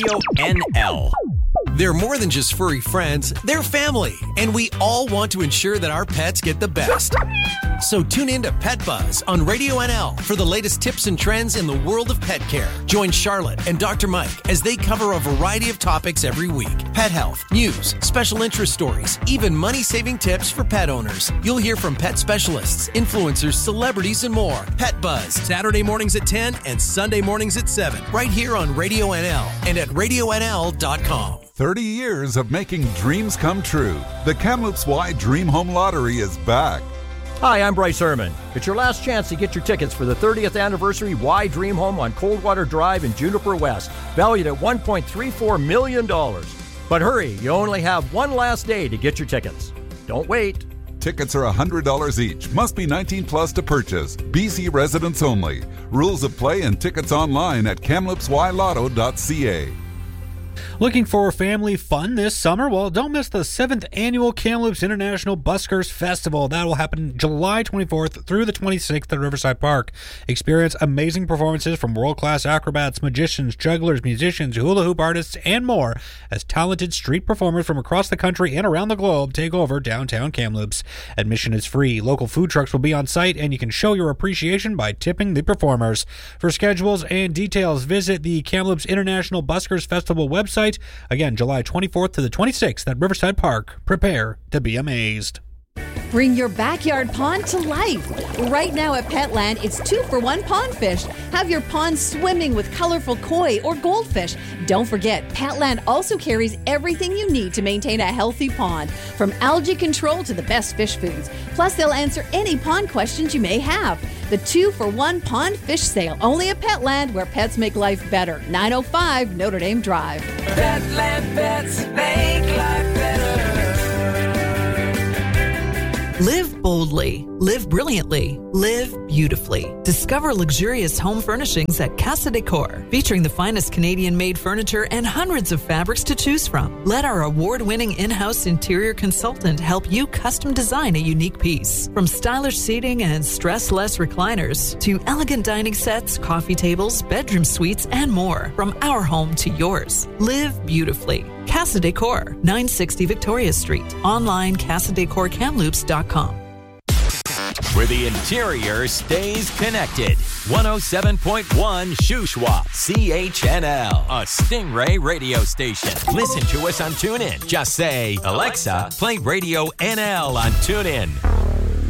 Radio NL. They're more than just furry friends, they're family, and we all want to ensure that our pets get the best. So tune in to Pet Buzz on Radio NL for the latest tips and trends in the world of pet care. Join Charlotte and Dr. Mike as they cover a variety of topics every week. Pet health, news, special interest stories, even money-saving tips for pet owners. You'll hear from pet specialists, influencers, celebrities, and more. Pet Buzz, Saturday mornings at 10 and Sunday mornings at 7, right here on Radio NL and at radionl.com. 30 years of making dreams come true. The Kamloops Y Dream Home Lottery is back. Hi, I'm Bryce Herman. It's your last chance to get your tickets for the 30th anniversary Y Dream Home on Coldwater Drive in Juniper West, valued at $1.34 million. But hurry, you only have one last day to get your tickets. Don't wait. Tickets are $100 each. Must be 19 plus to purchase. BC residents only. Rules of play and tickets online at kamloopsylotto.ca. Looking for family fun this summer? Well, don't miss the 7th Annual Kamloops International Buskers Festival. That will happen July 24th through the 26th at Riverside Park. Experience amazing performances from world-class acrobats, magicians, jugglers, musicians, hula hoop artists, and more as talented street performers from across the country and around the globe take over downtown Kamloops. Admission is free. Local food trucks will be on site, and you can show your appreciation by tipping the performers. For schedules and details, visit the Kamloops International Buskers Festival website. Again, July 24th to the 26th at Riverside Park. Prepare to be amazed. Bring your backyard pond to life. Right now at Petland, it's 2-for-1 pond fish. Have your pond swimming with colorful koi or goldfish. Don't forget, Petland also carries everything you need to maintain a healthy pond, from algae control to the best fish foods. Plus, they'll answer any pond questions you may have. The 2-for-1 pond fish sale, only at Petland, where pets make life better. 905 Notre Dame Drive. Petland pets make life better. Live boldly, live brilliantly, live beautifully. Discover luxurious home furnishings at Casa Decor, featuring the finest Canadian-made furniture and hundreds of fabrics to choose from. Let our award-winning in-house interior consultant help you custom design a unique piece. From stylish seating and stress-less recliners to elegant dining sets, coffee tables, bedroom suites, and more. From our home to yours. Live beautifully. Casa Decor, 960 Victoria Street. Online, casadecorkamloops.com. Where the interior stays connected. 107.1 Shuswap, CHNL, a Stingray radio station. Listen to us on TuneIn. Just say, Alexa, play Radio NL on TuneIn.